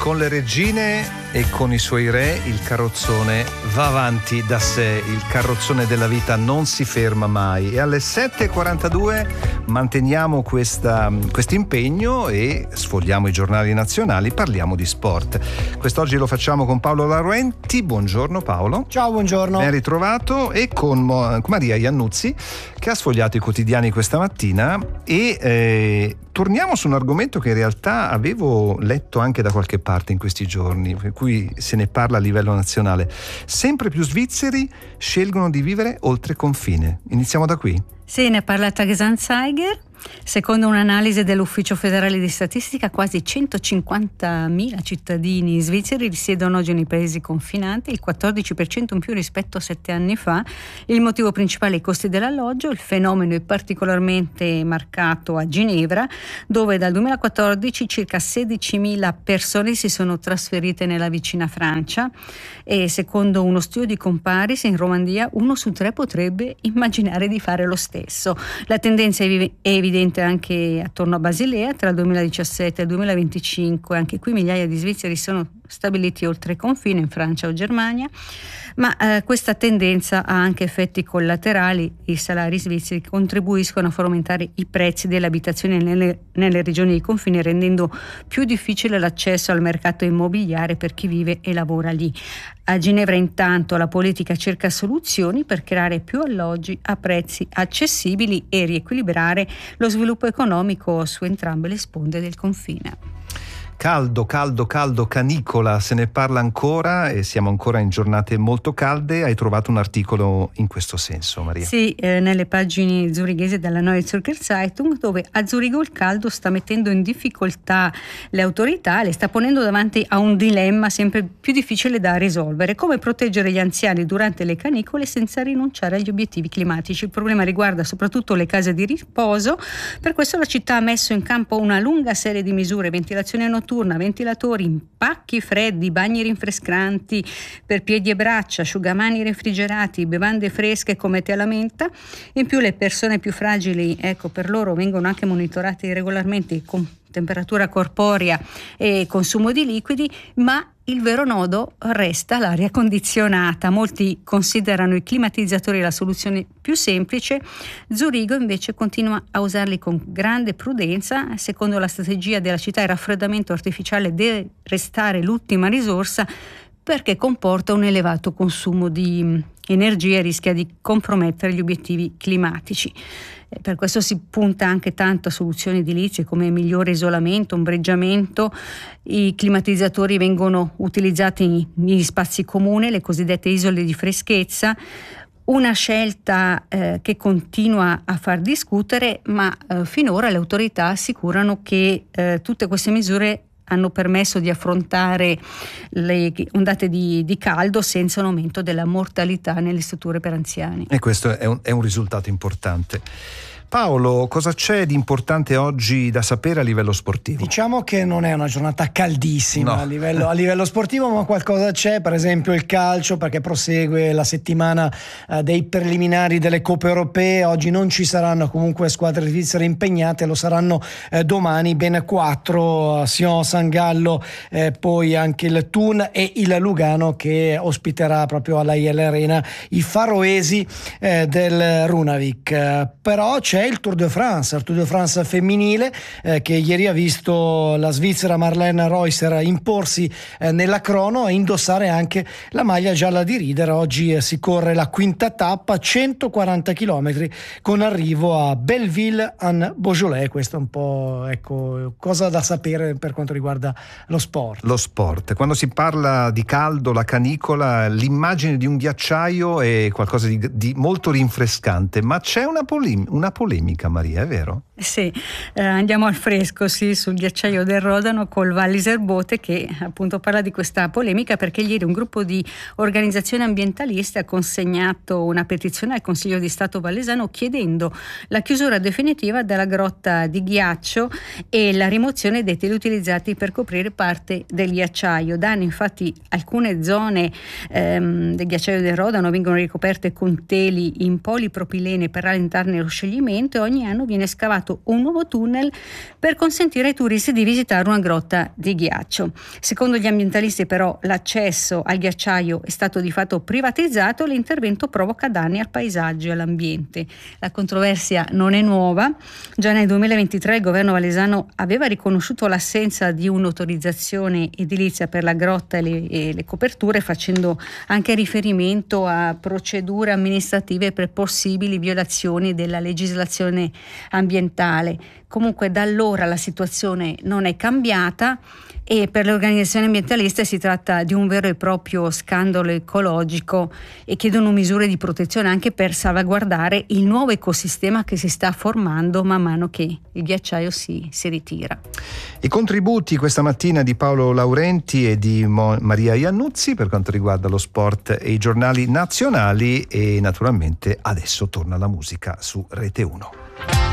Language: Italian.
Con le regine e con i suoi re il carrozzone va avanti da sé, il carrozzone della vita non si ferma mai. E alle 7.42 manteniamo questo impegno e sfogliamo i giornali nazionali, parliamo di sport. Quest'oggi lo facciamo con Paolo Laurenti. Buongiorno Paolo. Ciao, buongiorno. Ben ritrovato. E con Maria Iannuzzi, che ha sfogliato i quotidiani questa mattina e torniamo su un argomento che in realtà avevo letto anche da qualche parte in questi giorni, per cui se ne parla a livello nazionale. Sempre più svizzeri scelgono di vivere oltre confine. Iniziamo da qui. Sì, ne parla Tagesanzeiger. Secondo un'analisi dell'Ufficio federale di statistica, quasi 150.000 cittadini svizzeri risiedono oggi nei paesi confinanti, il 14% in più rispetto a 7 anni fa. Il motivo principale è i costi dell'alloggio. Il fenomeno è particolarmente marcato a Ginevra, dove dal 2014 circa 16.000 persone si sono trasferite nella vicina Francia, e secondo uno studio di Comparis in Romandia 1 su 3 potrebbe immaginare di fare lo stesso. La tendenza è evidente anche attorno a Basilea. Tra il 2017 e il 2025 anche qui migliaia di svizzeri sono stabiliti oltre i confini, in Francia o Germania, ma questa tendenza ha anche effetti collaterali. I salari svizzeri contribuiscono a far aumentare i prezzi delle abitazioni nelle regioni di confine, rendendo più difficile l'accesso al mercato immobiliare per chi vive e lavora lì. A Ginevra intanto la politica cerca soluzioni per creare più alloggi a prezzi accessibili e riequilibrare lo sviluppo economico su entrambe le sponde del confine. Caldo, canicola, se ne parla ancora e siamo ancora in giornate molto calde. Hai trovato un articolo in questo senso, Maria? Sì, nelle pagine zurighesi della Neue Zürcher Zeitung, dove a Zurigo il caldo sta mettendo in difficoltà le autorità, le sta ponendo davanti a un dilemma sempre più difficile da risolvere: come proteggere gli anziani durante le canicole senza rinunciare agli obiettivi climatici. Il problema riguarda soprattutto le case di riposo. Per questo la città ha messo in campo una lunga serie di misure: ventilazione notturna, ventilatori, impacchi freddi, bagni rinfrescanti per piedi e braccia, asciugamani refrigerati, bevande fresche come tè alla menta. In più le persone più fragili, per loro vengono anche monitorate regolarmente con temperatura corporea e consumo di liquidi, ma il vero nodo resta l'aria condizionata. Molti considerano i climatizzatori la soluzione più semplice. Zurigo invece continua a usarli con grande prudenza. Secondo la strategia della città, il raffreddamento artificiale deve restare l'ultima risorsa, perché comporta un elevato consumo di energia e rischia di compromettere gli obiettivi climatici. Per questo si punta anche tanto a soluzioni edilizie come migliore isolamento, ombreggiamento. I climatizzatori vengono utilizzati negli spazi comuni, le cosiddette isole di freschezza. Una scelta che continua a far discutere, ma finora le autorità assicurano che tutte queste misure hanno permesso di affrontare le ondate di caldo senza un aumento della mortalità nelle strutture per anziani. E questo è un risultato importante. Paolo, cosa c'è di importante oggi da sapere a livello sportivo? Diciamo che non è una giornata caldissima, no, a livello sportivo, ma qualcosa c'è. Per esempio il calcio, perché prosegue la settimana dei preliminari delle coppe europee. Oggi non ci saranno comunque squadre svizzere impegnate, lo saranno domani ben 4: Sion, San Gallo, poi anche il Thun e il Lugano, che ospiterà proprio alla IL Arena i faroesi del Runavik. Però c'è il Tour de France femminile, che ieri ha visto la svizzera Marlene Reusser imporsi nella crono e indossare anche la maglia gialla di Rieder. Oggi si corre la quinta tappa, 140 km, con arrivo a Belleville-en-Beaujolais. Questo è un po' cosa da sapere per quanto riguarda lo sport. Lo sport. Quando si parla di caldo, la canicola, l'immagine di un ghiacciaio è qualcosa di molto rinfrescante, ma c'è una polemica, Maria, è vero? Sì, andiamo al fresco, sì, sul ghiacciaio del Rodano col Walliser Bote, che appunto parla di questa polemica perché ieri un gruppo di organizzazioni ambientaliste ha consegnato una petizione al Consiglio di Stato vallesano chiedendo la chiusura definitiva della grotta di ghiaccio e la rimozione dei teli utilizzati per coprire parte del ghiacciaio. Da anni infatti alcune zone del ghiacciaio del Rodano vengono ricoperte con teli in polipropilene per rallentarne lo scioglimento, e ogni anno viene scavato scavato un nuovo tunnel per consentire ai turisti di visitare una grotta di ghiaccio. Secondo gli ambientalisti però l'accesso al ghiacciaio è stato di fatto privatizzato e l'intervento provoca danni al paesaggio e all'ambiente. La controversia non è nuova, già nel 2023 il governo valesano aveva riconosciuto l'assenza di un'autorizzazione edilizia per la grotta e le coperture, facendo anche riferimento a procedure amministrative per possibili violazioni della legislazione ambientale. Comunque da allora la situazione non è cambiata e per le organizzazioni ambientaliste si tratta di un vero e proprio scandalo ecologico e chiedono misure di protezione anche per salvaguardare il nuovo ecosistema che si sta formando man mano che il ghiacciaio si ritira. I contributi questa mattina di Paolo Laurenti e di Maria Iannuzzi per quanto riguarda lo sport e i giornali nazionali, e naturalmente adesso torna la musica su Rete 1.